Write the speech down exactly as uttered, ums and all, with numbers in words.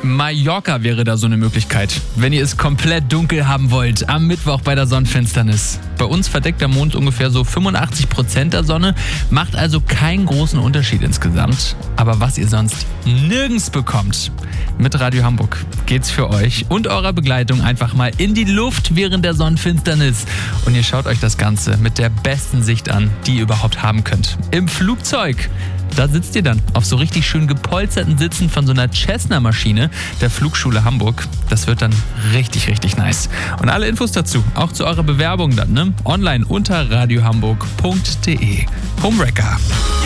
Mallorca wäre da so eine Möglichkeit, wenn ihr es komplett dunkel haben wollt, am Mittwoch bei der Sonnenfinsternis. Bei uns verdeckt der Mond ungefähr so fünfundachtzig Prozent der Sonne, macht also keinen großen Unterschied insgesamt. Aber was ihr sonst nirgends bekommt, mit Radio Hamburg geht's für euch und eurer Begleitung einfach mal in die Luft während der Sonnenfinsternis. Und ihr schaut euch das Ganze mit der besten Sicht an, die ihr überhaupt haben könnt. Im Flugzeug. Da sitzt ihr dann auf so richtig schön gepolsterten Sitzen von so einer Cessna-Maschine der Flugschule Hamburg. Das wird dann richtig, richtig nice. Und alle Infos dazu, auch zu eurer Bewerbung dann, ne? Online unter radiohamburg punkt de. Homewrecker.